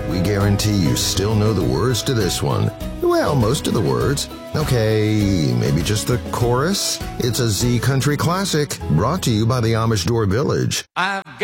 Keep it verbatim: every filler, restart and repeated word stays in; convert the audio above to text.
we guarantee you still know the words to this one. Well, most of the words. Okay, maybe just the chorus? It's a Z Country classic, brought to you by the Amish Door Village. I've got